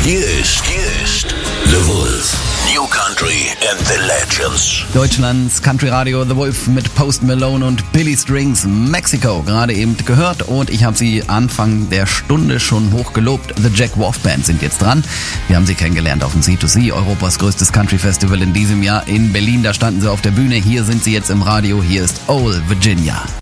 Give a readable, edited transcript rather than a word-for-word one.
Hier ist The Wolf. New Country and the Legends. Deutschlands Country Radio The Wolf mit Post Malone und Billy Strings, Mexico, gerade eben gehört, und ich habe sie Anfang der Stunde schon hochgelobt. The Jack Wolf Band sind jetzt dran. Wir haben sie kennengelernt auf dem C2C, Europas größtes Country Festival in diesem Jahr in Berlin. Da standen sie auf der Bühne, hier sind sie jetzt im Radio, hier ist Old Virginia.